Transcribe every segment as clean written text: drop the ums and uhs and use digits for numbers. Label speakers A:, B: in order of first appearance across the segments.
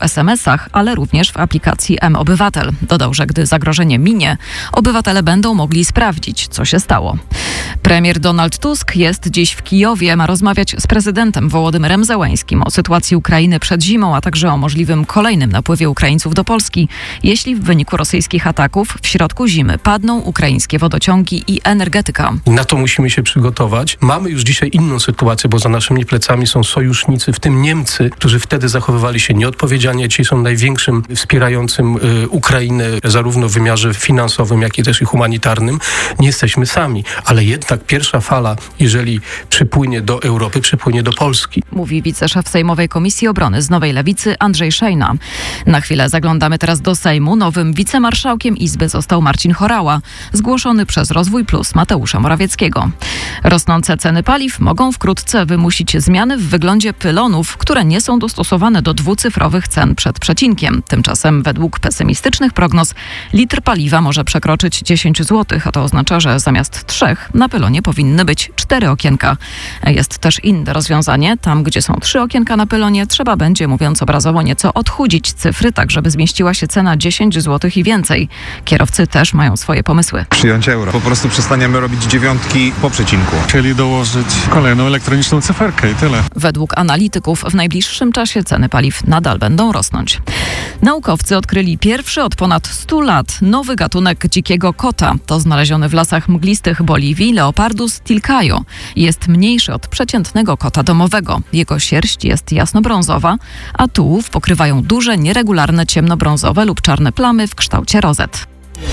A: SMS-ach, ale również w aplikacji mObywatel. Dodał, że gdy zagrożenie minie, obywatele będą mogli sprawdzić, co się stało. Premier Donald Tusk jest dziś w Kijowie, ma rozmawiać z prezydentem Wołodymyrem Zełeńskim o sytuacji Ukrainy przed zimą, a także o możliwym kolejnym napływie Ukraińców do Polski, jeśli w wyniku rosyjskich ataków w środku zimy padną ukraińskie wodociągi i energetyka.
B: Na to musimy się przygotować. Mamy już dzisiaj inną sytuację, bo za naszymi plecami są sojusznicy, w tym Niemcy, którzy wtedy zachowywali się nieodpowiedzialnie. Dzisiaj są największym wspierającym Ukrainę zarówno w wymiarze finansowym, jak i też i humanitarnym. Nie jesteśmy sami, ale jednak pierwsza fala, jeżeli przypłynie do Europy, przypłynie do Polski.
A: Mówi wiceszef Sejmowej Komisji Obrony z Nowej Lewicy Andrzej Szejna. Na chwilę zaglądamy teraz do Sejmu. Nowym wicemarszałkiem Izby został Marcin Horała, zgłoszony przez Rozwój Plus Mateusza Morawieckiego. Rosnące ceny paliw mogą wkrótce wymusić zmiany w wyglądzie pylonów, które nie są dostosowane do dwucyfrowych cen przed przecinkiem. Tymczasem według pesymistycznych prognoz litr paliwa może przekroczyć 10 zł, a to oznacza, że zamiast 3 na pylonie powinny być 4 okienka. Jest też inne rozwiązanie. Tam, gdzie są 3 okienka na pylonie, trzeba będzie, mówiąc obrazowo, nieco odchudzić cyfry, tak żeby zmieściła się cena 10 zł i więcej. Kierowcy też mają swoje pomysły.
C: Przyjąć euro. Po prostu przestaniemy robić dziewiątki po przecinku.
D: Chcieli dołożyć kolejną elektroniczną cyferkę i tyle.
A: Według analityków w najbliższym czasie ceny paliw nadal będą rosnąć. Naukowcy odkryli pierwszy od ponad 100 lat nowy gatunek dzikiego kota. To znaleziony w lasach mglistych Boliwii Leopardus tilcaio. Jest mniejszy od przeciętnego kota domowego. Jego sierść jest jasnobrązowa, a tułów pokrywają duże, nieregularne ciemnobrązowe lub czarne plamy w kształcie rozet.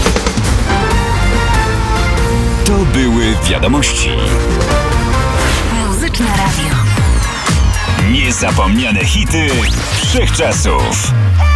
E: To były wiadomości.
F: Muzyczne Radio.
E: Niezapomniane hity wszechczasów.